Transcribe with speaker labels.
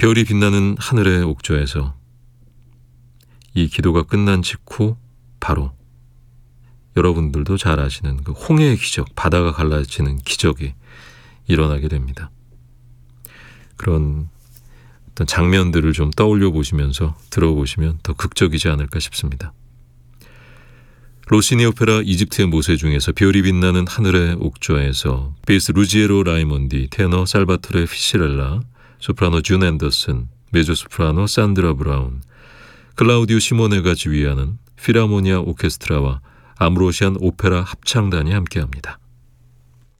Speaker 1: 별이 빛나는 하늘의 옥조에서 이 기도가 끝난 직후 바로 여러분들도 잘 아시는 그 홍해의 기적, 바다가 갈라지는 기적이 일어나게 됩니다. 그런 어떤 장면들을 좀 떠올려 보시면서 들어보시면 더 극적이지 않을까 싶습니다. 로시니 오페라 이집트의 모세 중에서 별이 빛나는 하늘의 옥조에서 베이스 루지에로 라이몬디, 테너 살바토레 피시렐라, 소프라노 준 앤더슨, 메조소프라노 산드라 브라운, 클라우디오 시모네가 지휘하는 필하모니아 오케스트라와 아므로시안 오페라 합창단이 함께합니다.